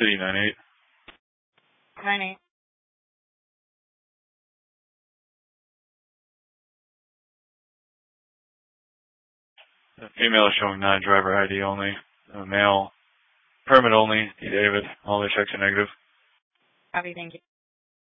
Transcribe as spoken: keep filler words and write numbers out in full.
City nine eight. nine eight. The female is showing non-driver I D only. The male, permit only, D. David. All their checks are negative. Copy, thank you.